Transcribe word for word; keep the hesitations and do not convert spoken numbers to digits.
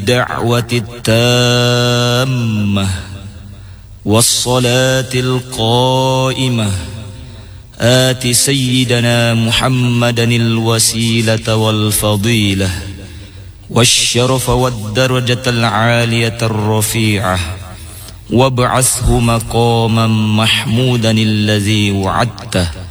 الدعوة التامة والصلاة القائمة آت سيدنا محمدا الوسيلة والفضيلة والشرف والدرجة العالية الرفيعة وابعثه مقاما محمودا الذي وعدته